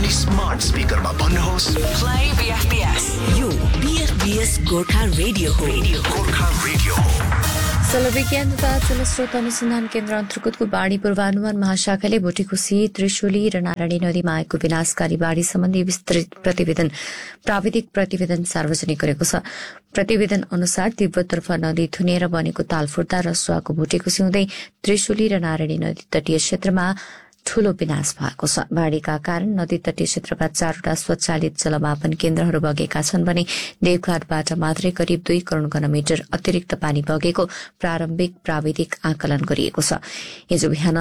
अनि स्मार्ट स्पिकरमा भन्नुहोस् Play BFBS. यो BFBS गोर्खा रेडियो हो। गोर्खा रेडियो हो। जलविज्ञान तथा जलस्रोत अनुसन्धान केन्द्र अन्तर्गतको बाढ़ी पूर्वानुमान महाशाखाले भोटेकोसी, त्रिशुली र नारायणी नदीमा आएको विनाशकारी बाढ़ी सम्बन्धी विस्तृत प्राविधिक प्रतिवेदन सार्वजनिक गरेको छ। प्रतिवेदन अनुसार तिब्बततर्फ नदी थुनिएर बनेको तालफुर्ता र सुवाको भोटेकोसी हुँदै त्रिशुली र नारायणी नदी तटीय क्षेत्रमा ठूलो विनाश भएको छ। बाढ़ीका कारण नदी तटीय क्षेत्रका 4वटा स्वचालित जलमापन केन्द्रहरू बगेका छन् भने देवघाटबाट मात्रै करिब 2 करोड़ घनमिटर अतिरिक्त पानी बगेको प्रारम्भिक प्राविधिक आकलन गरिएको छ। हिजो बिहान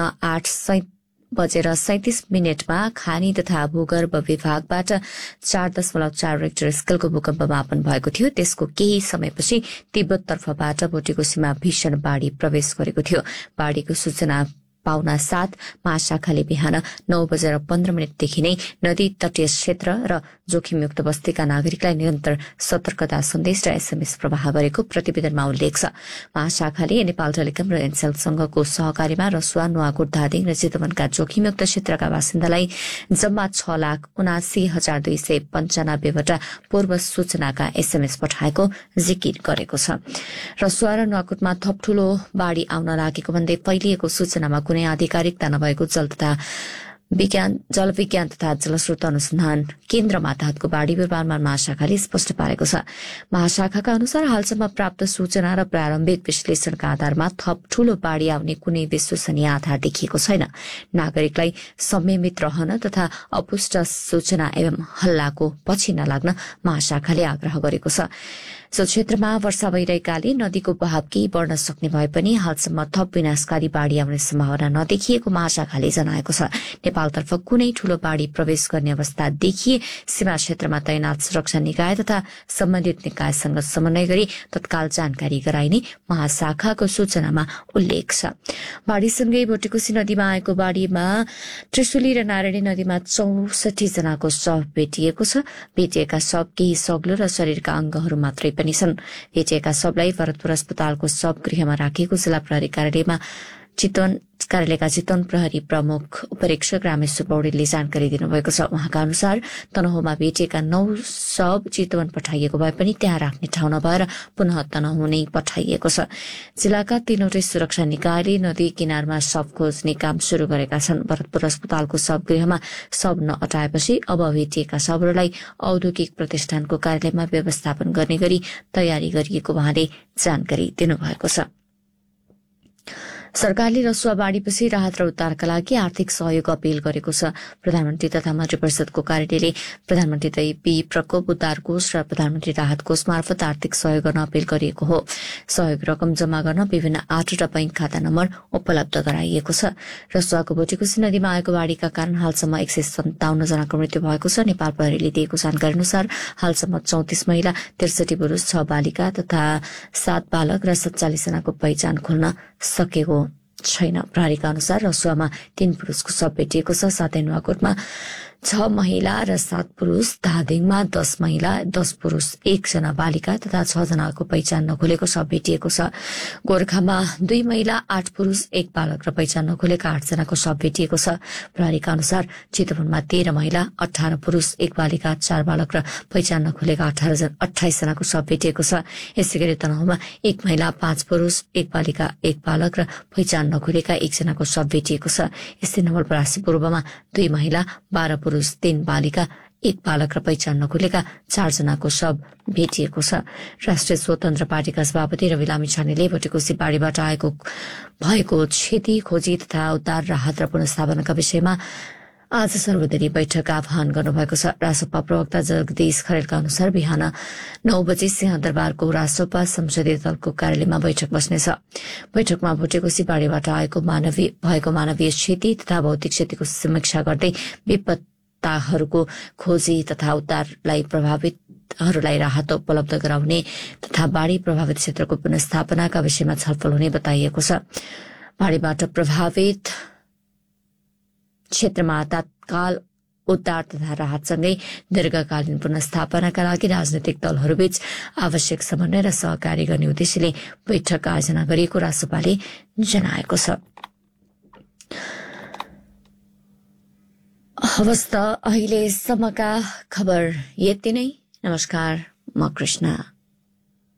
8:37 खानी तथा भूगर्भ विभागबाट 4.4 रेक्टर स्केलको भूकम्प मापन भएको थियो। त्यसको केही समयपछि तिब्बततर्फबाट भोटेकोसीमा भीषण बाढ़ी प्रवेश गरेको थियो। बाढ़ीको सूचना पाउना साथ महाशाखाले बिहान 9:15 देखि नै नदी तटीय क्षेत्र र जोखिमयुक्त बस्तीका नागरिकलाई निरन्तर सतर्कता सन्देश र SMS प्रवाह गरेको प्रतिवेदनमा उल्लेख छ। महाशाखाले नेपाल टेलिकम र एनसेल संघको सहकारीमा रसुवा, नुवाकोट, धादिङ र चितवनका जोखिमयुक्त क्षेत्रका बासिन्दालाई जम्मा 6,79,295 वटा पूर्व सूचनाका SMS पठाएको जिकिर गरेको छ। रसुवा र नुवाकोटमा थप ठूलो बाढ़ी आउन लागेको भन्दै फैलिएको सूचनामा कुनै आधिकारिकता नभएको जलविज्ञान तथा जलस्रोत अनुसन्धान केन्द्र मातहतको बाढ़ी पूर्वानुमान महाशाखाले स्पष्ट पारेको छ। महाशाखाका अनुसार हालसम्म प्राप्त सूचना र प्रारम्भिक विश्लेषणका आधारमा थप ठूलो बाढ़ी आउने कुनै विश्वसनीय आधार देखिएको छैन। नागरिकलाई संयमित रहन तथा अपुष्ट सूचना एवं हल्लाको पछि नलाग्न महाशाखाले आग्रह गरेको छ। सो क्षेत्रमा वर्षा भइरहेकाले नदीको बहाव केही बढ़न सक्ने भए पनि हालसम्म थप विनाशकारी बाढ़ी आउने सम्भावना नदेखिएको महाशाखाले जनाएको छ। नेपालतर्फ कुनै ठूलो बाढ़ी प्रवेश गर्ने अवस्था देखिए सीमा क्षेत्रमा तैनात सुरक्षा निकाय तथा सम्बन्धित निकायसँग समन्वय गरी तत्काल जानकारी गराइने महाशाखाको सूचनामा उल्लेख छ। बाढ़ीसँगै भोटेकोसी नदीमा आएको बाढ़ीमा त्रिशुली र नारायणी नदीमा 64 जनाको शव भेटिएको छ। भेटिएका शव केही सग्लो र शरीरका अंगहरू मात्रै पनि छन्। भेटिएका शवलाई भरतपुर अस्पतालको शव गृहमा राखिएको जिल्ला प्रहरी कार्यालयका चितवन प्रहरी प्रमुख उपरीक्षक रामेश्वर पौडेलले जानकारी दिनुभएको छ। उहाँका अनुसार तनहुमा भेटिएका 9 शव चितवन पठाइएको भए पनि त्यहाँ राख्ने ठाउँ नभएर पुनः तनहु नै पठाइएको छ। जिल्लाका 3वटै सुरक्षा निकायले नदी किनारमा शव खोज्ने काम शुरू गरेका छन्। भरतपुर अस्पतालको शवगृहमा शव नअटाएपछि अब भेटिएका शवहरूलाई औद्योगिक प्रतिष्ठानको कार्यालयमा व्यवस्थापन गर्ने गरी तयारी गरिएको उहाँले जानकारी दिनुभएको छ। सरकारले रसुवा बाढ़ीपछि राहत र उद्धारका लागि आर्थिक सहयोग अपील गरेको छ। प्रधानमन्त्री तथा मन्त्री परिषदको कार्यालयले प्रधानमन्त्री दैवी प्रकोप उद्धार कोष र प्रधानमन्त्री राहत कोष मार्फत आर्थिक सहयोग गर्न अपील गरिएको हो। सहयोग रकम जम्मा गर्न विभिन्न 8वटा बैंक खाता नम्बर उपलब्ध गराइएको छ। रसुवाको भोटेकोसी नदीमा आएको बाढ़ीका कारण हालसम्म 157 जनाको मृत्यु भएको छ। नेपाल प्रहरीले दिएको जानकारी अनुसार हालसम्म 34 महिला, 63 पुरूष, 6 बालिका तथा 7 बालक र 47 जनाको पहिचान खोल्न सकेको छैन। प्रहरीका अनुसार रसुवामा 3 पुरूषको शव भेटिएको छ। साथै नुवाकोटमा 6 महिला र 7 पुरूष, धादिङमा 10 महिला, 10 पुरूष, 1 जना बालिका तथा 6 जनाको पहिचान नखोलेको शव भेटिएको छ। गोर्खामा 2 महिला, 8 पुरूष, 1 बालक र पहिचान नखोलेका 8 जनाको शव भेटिएको छ। प्रहरीका अनुसार चितवनमा 13 महिला, 18 पुरूष, 1 बालिका, 4 बालक र पहिचान नखोलेका 28 जनाको शव भेटिएको छ। यसैगरी तनहुमा 1 महिला, 5 पुरूष, 1 बालिका, 1 बालक र पहिचान नखोलेका 1 जनाको शव भेटिएको छ। यस्तै नवलपरासी पूर्वमा 2 महिला, 12 पुरूष, 3 बालिका, 1 बालक र पहिचान नखोलेका 4 जनाको शव भेटिएको छ। राष्ट्रिय स्वतन्त्र पार्टीका सभापति रवि लामिछानेले भोटेकोसी बाढ़ीबाट भएको क्षति, खोजी तथा उद्धार, राहत र पुनर्स्थापनाका विषयमा आज सर्वदलीय बैठक आह्वान गर्नुभएको छ। रासपा प्रवक्ता जगदीश खरेलका अनुसार बिहान 9 बजे सिंहदरबारको रासपा संसदीय दलको कार्यालयमा बैठक बस्नेछ। बैठकमा भोटेकोसी बाढ़ीबाट भएको मानवीय क्षति तथा भौतिक क्षतिको समीक्षा गर्दै विपत्ताहरूको खोजी तथा उद्धारलाई प्रभावितहरूलाई राहत उपलब्ध गराउने तथा बाढ़ी प्रभावित क्षेत्रको पुनर्स्थापनाका विषयमा छलफल हुने बताइएको छ। बाढ़ीबाट प्रभावित क्षेत्रमा तत्काल उद्धार तथा राहतसँगै दीर्घकालीन पुनर्स्थापनाका लागि राजनैतिक दलहरूबीच आवश्यक समन्वय र सहकारी गर्ने उद्देश्यले बैठक आयोजना गरिएको रासपाले जनाएको छ। हवस् त अहिलेसम्मका खबर यति नै। नमस्कार, म कृष्ण।